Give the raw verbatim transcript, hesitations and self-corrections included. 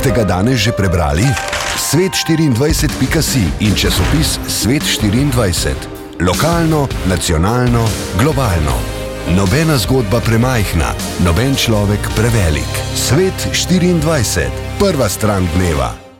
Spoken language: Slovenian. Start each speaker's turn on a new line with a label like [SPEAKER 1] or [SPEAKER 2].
[SPEAKER 1] Ste ga danes že prebrali? svet štiriindvajset pika si in časopis Svet štiriindvajset. Lokalno, nacionalno, globalno. Nobena zgodba premajhna, noben človek prevelik. Svet štiriindvajset. Prva stran dneva.